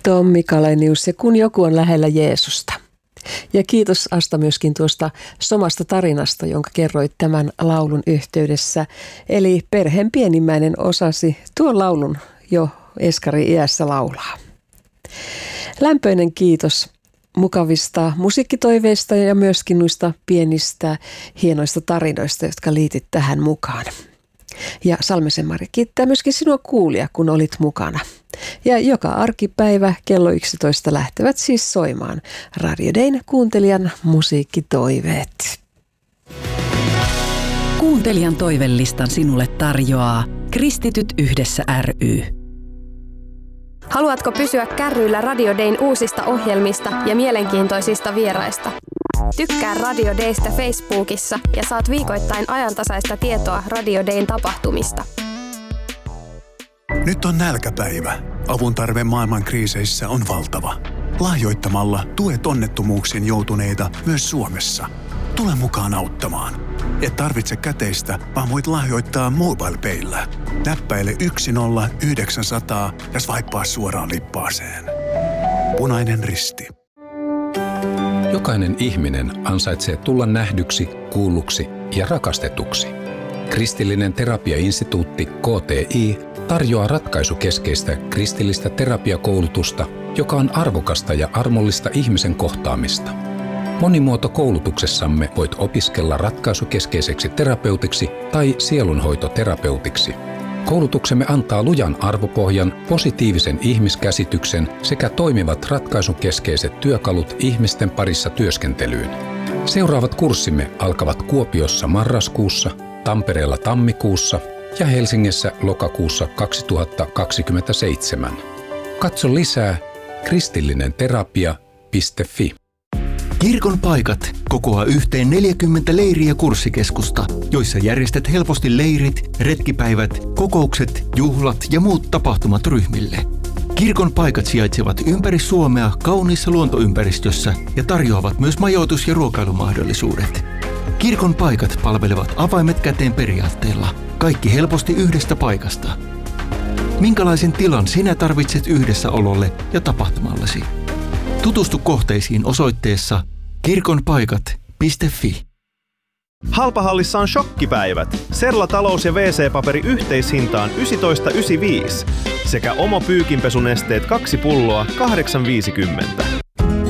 Tommi Kalenius ja Kun joku on lähellä Jeesusta. Ja kiitos Asta myöskin tuosta somasta tarinasta, jonka kerroit tämän laulun yhteydessä. Eli perheen pienimmäinen osasi tuon laulun jo eskari-iässä laulaa. Lämpöinen kiitos mukavista musiikkitoiveista ja myöskin noista pienistä hienoista tarinoista, jotka liitit tähän mukaan. Ja Salmisen Mari kiittää myöskin sinua kuulija, kun olit mukana. Ja joka arkipäivä kello 11 lähtevät siis soimaan Radio Dayn kuuntelijan musiikkitoiveet. Kuuntelijan toivelistan sinulle tarjoaa Kristityt yhdessä ry. Haluatko pysyä kärryillä Radio Dayn uusista ohjelmista ja mielenkiintoisista vieraista? Tykkää Radio Daystä Facebookissa ja saat viikoittain ajantasaista tietoa Radio Dayn tapahtumista. Nyt on nälkäpäivä. Avun tarve maailman kriiseissä on valtava. Lahjoittamalla tuet onnettomuuksiin joutuneita myös Suomessa. Tule mukaan auttamaan. Et tarvitse käteistä, vaan voit lahjoittaa MobilePayllä. Näppäile 10900 ja swipea suoraan lippaaseen. Punainen Risti. Jokainen ihminen ansaitsee tulla nähdyksi, kuulluksi ja rakastetuksi. Kristillinen terapiainstituutti KTI tarjoaa ratkaisukeskeistä kristillistä terapiakoulutusta, joka on arvokasta ja armollista ihmisen kohtaamista. Monimuotokoulutuksessamme voit opiskella ratkaisukeskeiseksi terapeutiksi tai sielunhoitoterapeutiksi. Koulutuksemme antaa lujan arvopohjan, positiivisen ihmiskäsityksen sekä toimivat ratkaisukeskeiset työkalut ihmisten parissa työskentelyyn. Seuraavat kurssimme alkavat Kuopiossa marraskuussa, Tampereella tammikuussa ja Helsingissä lokakuussa 2027. Katso lisää kristillinenterapia.fi. Kirkon paikat kokoaa yhteen 40 leiri- ja kurssikeskusta, joissa järjestät helposti leirit, retkipäivät, kokoukset, juhlat ja muut tapahtumat ryhmille. Kirkon paikat sijaitsevat ympäri Suomea kauniissa luontoympäristössä ja tarjoavat myös majoitus- ja ruokailumahdollisuudet. Kirkon paikat palvelevat avaimet käteen periaatteella. Kaikki helposti yhdestä paikasta. Minkälaisen tilan sinä tarvitset yhdessäololle ja tapahtumallesi? Tutustu kohteisiin osoitteessa kirkonpaikat.fi. Halpahallissa on shokkipäivät. Serla talous- ja WC-paperi yhteishintaan 19,95 sekä Omo pyykinpesunesteet 2 pulloa 8,50.